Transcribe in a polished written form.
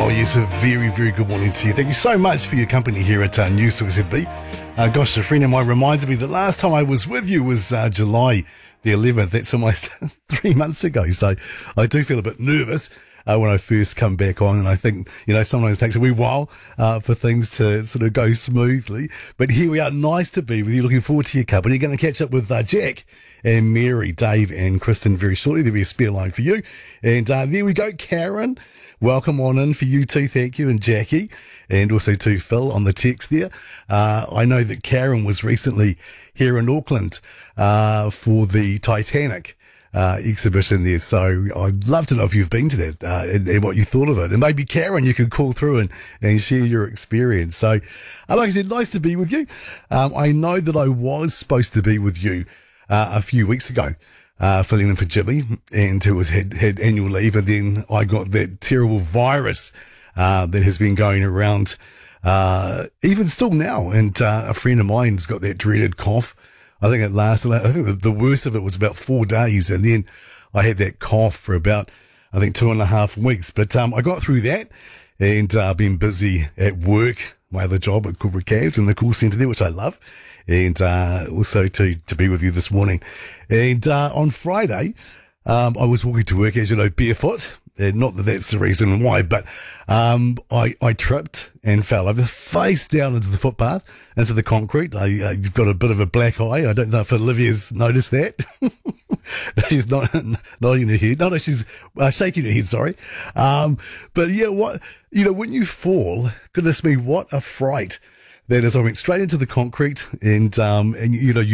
Oh, yes, a very, very good morning to you. Thank you so much for your company here at News Talk ZB. Gosh, a friend of mine reminds me that last time I was with you was July the 11th. That's almost 3 months ago. So I do feel a bit nervous when I first come back on. And I think, sometimes it takes a wee while for things to sort of go smoothly. But here we are. Nice to be with you. Looking forward to your company. Going to catch up with Jack and Mary, Dave and Kristen very shortly. There'll be a spare line for you. And there we go, Karen. Welcome on in for you too, thank you, and Jackie, and also to Phil on the text there. I know that Karen was recently here in Auckland for the Titanic exhibition there, so I'd love to know if you've been to that and what you thought of it. And maybe, Karen, you could call through and share your experience. So, like I said, nice to be with you. I know that I was supposed to be with you a few weeks ago. Filling in for Jimmy, and who had annual leave, and then I got that terrible virus that has been going around even still now, and a friend of mine's got that dreaded cough. I think it lasted, I think the worst of it was about 4 days, and then I had that cough for about, I think, 2.5 weeks, but I got through that, and been busy at work, my other job at Corporate Cabs in the call centre there, which I love, and also to be with you this morning. And on Friday, I was walking to work, as you know, barefoot. And not that that's the reason why, but I tripped and fell over face down into the footpath, into the concrete. I've got a bit of a black eye. I don't know if Olivia's noticed that. She's not nodding her head. No, she's shaking her head, sorry. But yeah, when you fall, goodness me, what a fright that is. I went straight into the concrete, and you